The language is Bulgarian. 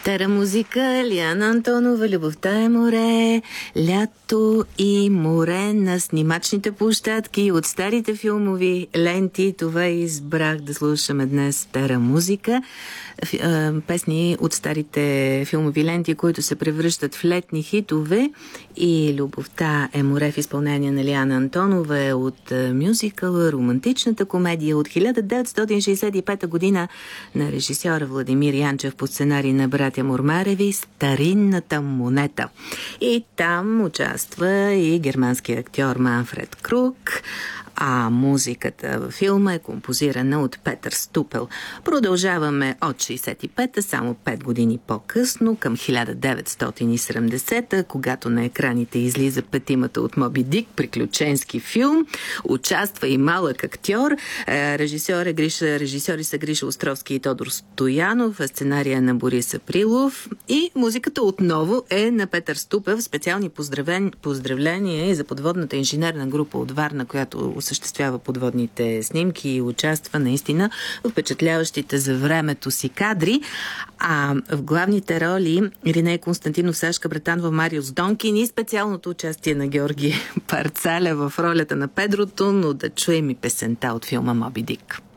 Тера музика, Лиана Антонова, Любовта е море, лято и море на снимачните площадки от старите филмови ленти. Това избрах да слушаме днес Тера музика. Песни от старите филмови ленти, които се превръщат в летни хитове, и Любовта е море в изпълнение на Лиана Антонова е от мюзикъла романтичната комедия от 1965 година на режисьора Владимир Янчев по сценарий на братя Мурмареви "Старинната монета". И там участва и германски актьор Манфред Крук, а музиката във филма е композирана от Петър Ступел. Продължаваме от 65-та, само 5 години по-късно, към 1970-та, когато на екраните излиза "Петимата от Моби Дик", приключенски филм. Участва и малък актьор. Режисьори са Гриша Островски и Тодор Стоянов, сценария на Борис Априлов, и музиката отново е на Петър Ступел. Специални поздравления и за подводната инженерна група от Варна, която осъществява подводните снимки и участва наистина в впечатляващите за времето си кадри. А в главните роли Ириней Константинов, Сашка Братанова, Мариус Донкин и специалното участие на Георги Парцаля в ролята на Педрото, но да чуем и песента от филма "Моби Дик".